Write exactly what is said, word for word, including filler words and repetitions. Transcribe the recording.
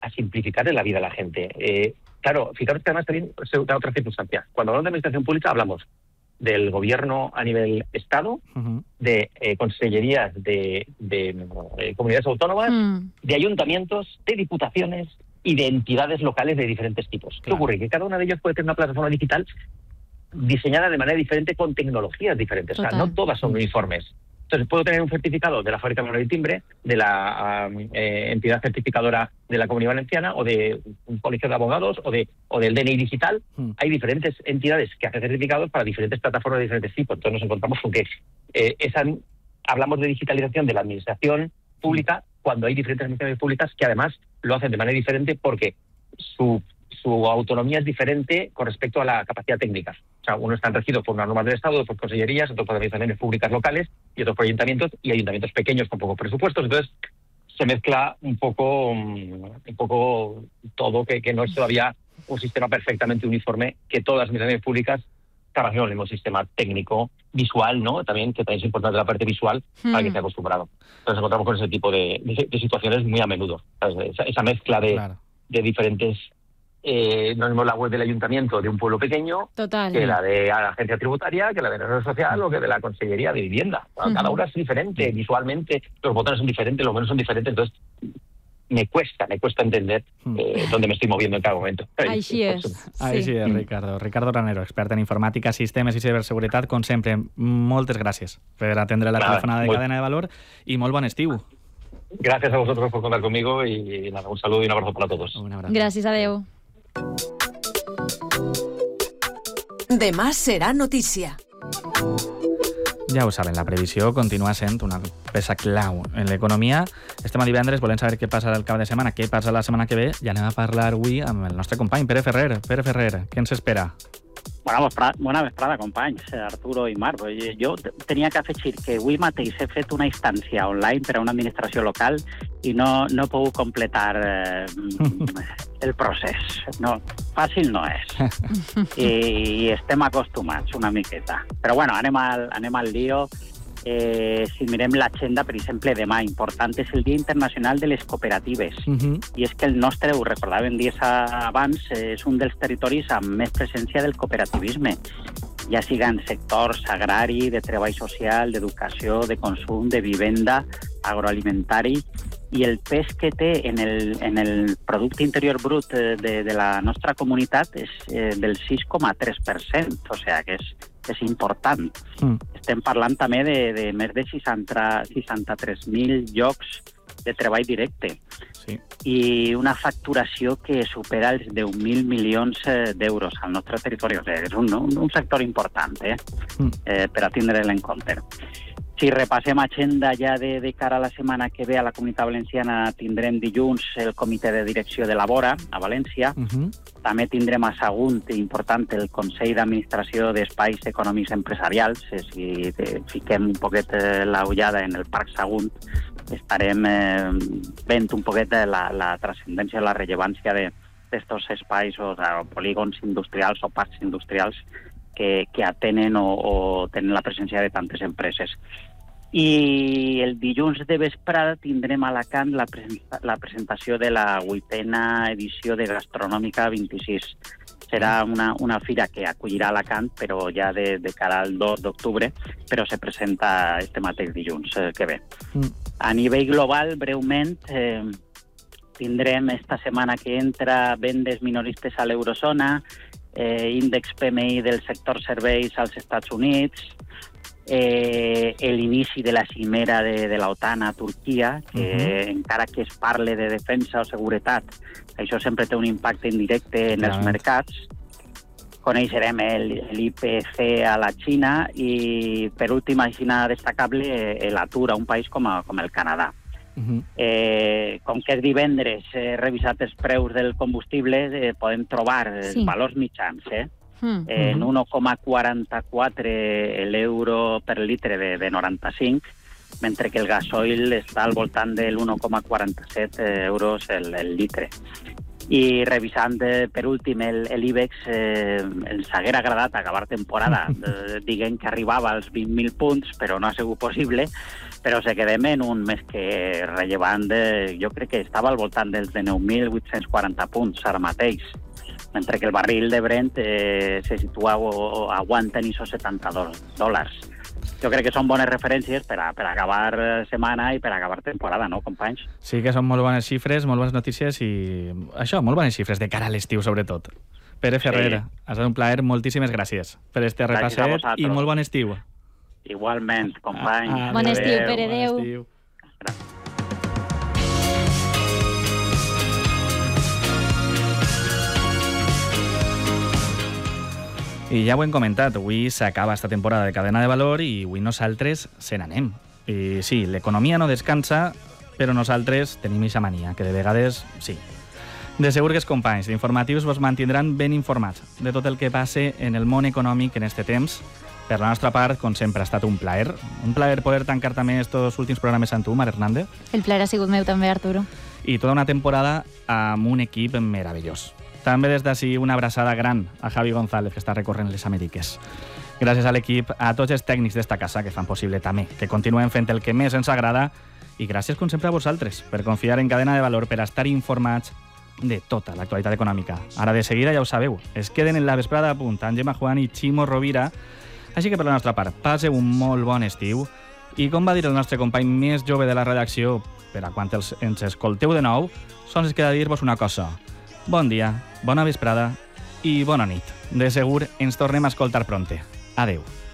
a simplificarle la vida a la gente. Eh, claro, fijaros que además también se da otra circunstancia. Cuando hablamos de administración pública hablamos del gobierno a nivel Estado, uh-huh. de eh, consellerías de, de eh, comunidades autónomas, mm. de ayuntamientos, de diputaciones y de entidades locales de diferentes tipos. Claro. ¿Qué ocurre? Que cada uno de ellos puede tener una plataforma digital diseñada de manera diferente con tecnologías diferentes. Total. O sea, no todas son uniformes. Entonces, puedo tener un certificado de la Fábrica Manuel y Timbre, de la um, eh, entidad certificadora de la Comunidad Valenciana, o de un colegio de abogados, o de o del D N I digital. Mm. Hay diferentes entidades que hacen certificados para diferentes plataformas de diferentes tipos. Entonces, nos encontramos con que eh, esa, hablamos de digitalización de la administración pública mm. cuando hay diferentes administraciones públicas que además lo hacen de manera diferente porque su su autonomía es diferente con respecto a la capacidad técnica. O sea, uno está regido por unas normas del Estado, por consellerías, otros por administraciones públicas locales y otros por ayuntamientos, y ayuntamientos pequeños con pocos presupuestos. Entonces, se mezcla un poco un poco todo, que, que no es todavía un sistema perfectamente uniforme, que todas las administraciones públicas trabajen en el mismo sistema técnico, visual, ¿no? También, que también es importante la parte visual hmm. para que esté acostumbrado. Entonces, encontramos con ese tipo de, de, de situaciones muy a menudo. Esa, esa mezcla de, claro. de diferentes... Eh, no es mismo la web del ayuntamiento de un pueblo pequeño Total. que la de la agencia tributaria, que la de la seguridad social o que de la consellería de vivienda. Uh-huh. Cada una es diferente, visualmente, los botones son diferentes, los menús son diferentes, entonces me cuesta, me cuesta entender eh, dónde me estoy moviendo en cada momento. Així és. Així és, Ricardo. Ricardo Ranero, expert en informàtica, sistemes i ciberseguretat, com sempre. Moltes gràcies per atendre la nada, telefonada de muy... Cadena de Valor i molt bon estiu. Gracias a vosotros por contar conmigo y nada, un saludo y un abrazo para todos. Gràcies, adeu. Demà serà notícia. Ja ho saben, la previsió continua sent una peça clau en l'economia. Estem a divendres, volem saber què passa el cap de setmana, què passa la setmana que ve, i anem a parlar avui amb el nostre company, Pere Ferrer. Pere Ferrer, què ens espera? Bona vesprada, bona vesprada, companys, Arturo i Marc. Jo tenia que afegir que avui mateix he fet una instància online per a una administració local i no, no he pogut completar eh, el procés. No, fàcil no és. I, i estem acostumats una miqueta. Però bueno, anem al, anem al lío. Eh, si mirem l'agenda, per exemple, demà, important, és el Dia Internacional de les Cooperatives. Uh-huh. I és que el nostre, ho recordàvem dies abans, és un dels territoris amb més presència del cooperativisme, ja siga en sectors agrari, de treball social, d'educació, de consum, de vivenda, agroalimentari, i el pes que té en el, en el producte interior brut de, de la nostra comunitat és eh, del sis coma tres per cent, o sigui que és, és important. Mm. Estem parlant també de, de més de seixanta-tres mil llocs de treball directe. Sí. I una facturació que supera els deu mil milions d'euros al nostre territori. O sigui, és un, un, un sector important eh? Mm. eh, per a tindre'l en compte. Si repassem agenda ja de, de cara a la setmana que ve a la Comunitat Valenciana, tindrem dilluns el comitè de direcció de la Vora a València. Uh-huh. També tindrem a Sagunt, important, el Consell d'Administració d'Espais Econòmics Empresarials. Si fiquem un poquet la ullada en el Parc Sagunt, estarem eh, veient un poquet la, la transcendència, la rellevància d'estos espais o, o polígons industrials o parcs industrials que, que atenen o, o tenen la presència de tantes empreses. I el dilluns de vesprada tindrem a Alacant la, presenta- la presentació de la vuitena edició de Gastronòmica vint-i-sis. Serà una, una fira que acollirà Alacant, però ja de, de cara al dos d'octubre, però se presenta este mateix dilluns eh, que ve. Mm. A nivell global, breument, eh, tindrem esta setmana que entra vendes minoristes a l'eurozona, eh, índex P M I del sector serveis als Estats Units, eh, l'inici de la cimera de, de l'OTAN a Turquia, que uh-huh. encara que es parle de defensa o seguretat, això sempre té un impacte indirecte en ja. els mercats. Coneixerem l'I P C a la Xina i, per últim, així destacable, l'atur a un país com, a, com el Canadà. Uh-huh. Eh, com que és divendres he revisat els preus del combustible, eh, podem trobar sí. valors mitjans, eh? Uh-huh. En un coma quaranta-quatre l'euro per litre de, de noranta-cinc, mentre que el gasoil està al voltant del un coma quaranta-set euros el, el litre. I revisant eh, per últim l'IBEX, eh, ens haguera agradat acabar temporada, eh, diguem que arribava als vint mil punts, però no ha sigut possible, però se quedem en un més que rellevant, de, jo crec que estava al voltant dels de nou mil vuit-cents quaranta punts ara mateix, mentre que el barril de Brent eh, se situa o, o aguanta en esos setanta-dos dòlars. Jo crec que són bones referències per a, per a acabar setmana i per a acabar temporada, no, companys? Sí que són molt bones xifres, molt bones notícies i això, molt bones xifres de cara a l'estiu, sobretot. Pere Ferrer, sí. Ha estat un plaer, moltíssimes gràcies per este repasset i molt bon estiu. Igualment, companys. Ah, ah, bon estiu, Pere, adéu. Bon estiu. Gràcies. I ja ho hem comentat, avui s'acaba esta temporada de Cadena de Valor i avui nosaltres se n'anem. I sí, l'economia no descansa, però nosaltres tenim eixa mania, que de vegades sí. De segur que els companys d'informatius vos mantindran ben informats de tot el que passe en el món econòmic en este temps. Per la nostra part, com sempre, ha estat un plaer. Un plaer poder tancar també estos últims programes amb tu, Mar Hernández. El plaer ha sigut meu també, Arturo. I tota una temporada amb un equip meravellós. També des d'ací una abraçada gran a Javi González, que està recorrent les Amèriques. Gràcies a l'equip, a tots els tècnics d'esta casa que fan possible també, que continuem fent el que més ens agrada, i gràcies com sempre a vosaltres per confiar en Cadena de Valor, per estar informats de tota l'actualitat econòmica. Ara de seguida ja ho sabeu, es queden en la vesprada a punt amb Gemma Juan i Ximo Rovira, així que per la nostra part, passeu un molt bon estiu i com va dir el nostre company més jove de la redacció, per a quan els, ens escolteu de nou, sols es queda dir-vos una cosa. Bon dia, bona vesprada i bona nit. De segur ens tornem a escoltar pronte. Adeu.